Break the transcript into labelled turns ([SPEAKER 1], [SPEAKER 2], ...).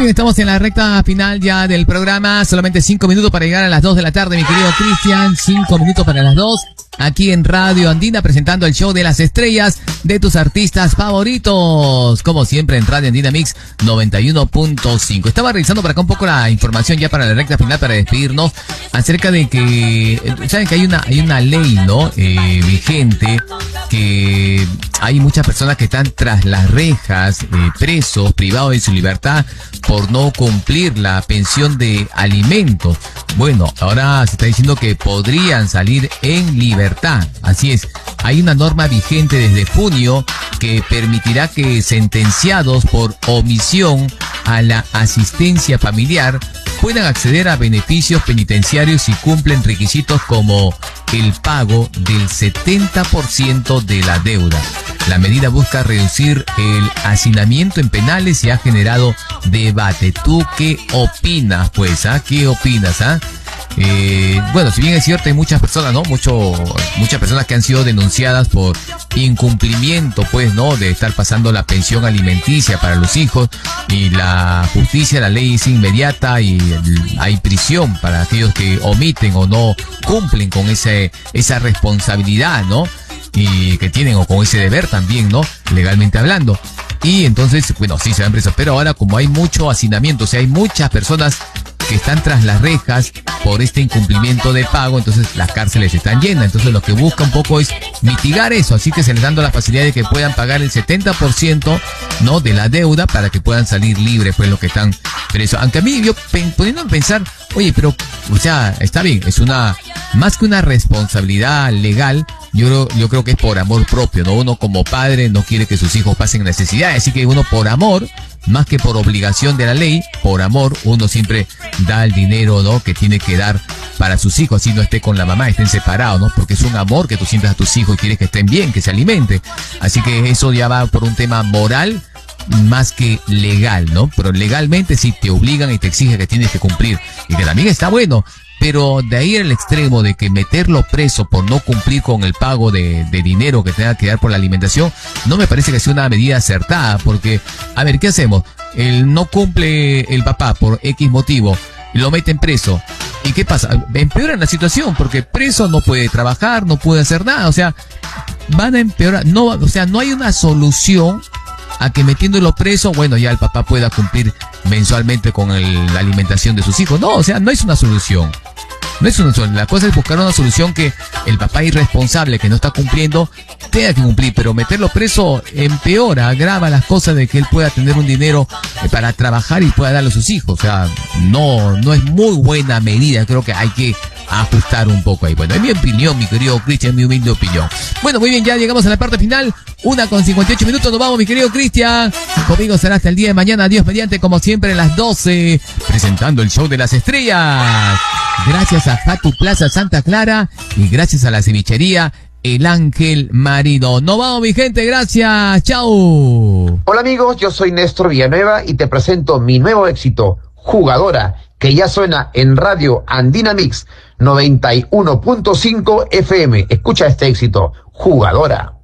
[SPEAKER 1] bien, estamos en la recta final ya del programa. Solamente 5 minutos para llegar a las 2 de la tarde, mi querido Cristian. 5 minutos para las 2. Aquí en Radio Andina, presentando el show de las estrellas de tus artistas favoritos. Como siempre en Radio Andina Mix 91.5. Estaba revisando por acá un poco la información ya para la recta final, para despedirnos, acerca de que, saben que hay una ley, ¿no? Vigente, que hay muchas personas que están tras las rejas, presos, privados de su libertad por no cumplir la pensión de alimentos. Bueno, ahora se está diciendo que podrían salir en libertad. Así es, hay una norma vigente desde junio que permitirá que sentenciados por omisión a la asistencia familiar puedan acceder a beneficios penitenciarios si cumplen requisitos como el pago del 70% de la deuda. La medida busca reducir el hacinamiento en penales y ha generado debate. ¿Tú qué opinas, pues? ¿Qué opinas, Bueno, si bien es cierto, hay muchas personas, ¿no? Muchas personas que han sido denunciadas por incumplimiento, pues, ¿no? De estar pasando la pensión alimenticia para los hijos, y la justicia, la ley es inmediata y hay prisión para aquellos que omiten o no cumplen con esa responsabilidad, ¿no? Y que tienen, o con ese deber también, ¿no? Legalmente hablando. Y entonces, bueno, sí se van presos, pero ahora como hay mucho hacinamiento, o sea, hay muchas personas que están tras las rejas por este incumplimiento de pago, entonces las cárceles están llenas. Entonces lo que busca un poco es mitigar eso, así que se les dando la facilidad de que puedan pagar el 70%, ¿no? De la deuda, para que puedan salir libres, pues, los que están presos. Aunque a mí, yo poniendo a pensar, oye, pero, o sea, está bien, es más que una responsabilidad legal, yo creo que es por amor propio, ¿no? Uno como padre no quiere que sus hijos pasen necesidades, así que uno por amor, más que por obligación de la ley, por amor, uno siempre da el dinero, ¿no? Que tiene que dar para sus hijos, así no esté con la mamá, estén separados, ¿no? Porque es un amor que tú sientas a tus hijos y quieres que estén bien, que se alimenten. Así que eso ya va por un tema moral más que legal, ¿no? Pero legalmente sí te obligan y te exigen que tienes que cumplir, y que también está bueno. Pero de ahí al extremo de que meterlo preso por no cumplir con el pago de dinero que tenga que dar por la alimentación, no me parece que sea una medida acertada, porque, a ver, ¿qué hacemos? No cumple el papá por X motivo, lo meten preso. ¿Y qué pasa? Empeoran la situación, porque preso no puede trabajar, no puede hacer nada, o sea, van a empeorar, no hay una solución a que metiéndolo preso, bueno, ya el papá pueda cumplir mensualmente con la alimentación de sus hijos. No, o sea, no es una solución. No es una solución. La cosa es buscar una solución que el papá irresponsable que no está cumpliendo tenga que cumplir, pero meterlo preso empeora, agrava las cosas de que él pueda tener un dinero para trabajar y pueda darle a sus hijos. O sea, no es muy buena medida. Creo que hay que ajustar un poco ahí. Bueno, es mi opinión, mi querido Cristian, mi humilde opinión. Bueno, muy bien, ya llegamos a la parte final. 1:58, nos vamos, mi querido Cristian. Conmigo será hasta el día de mañana, Dios mediante, como siempre, a las 12, presentando el show de las estrellas. Gracias a Fatu Plaza Santa Clara y gracias a la cevichería El Ángel Marino. Nos vamos, mi gente, gracias, chao.
[SPEAKER 2] Hola amigos, yo soy Néstor Villanueva y te presento mi nuevo éxito, Jugadora, que ya suena en Radio Andina Mix 91.5 FM. Escucha este éxito, Jugadora.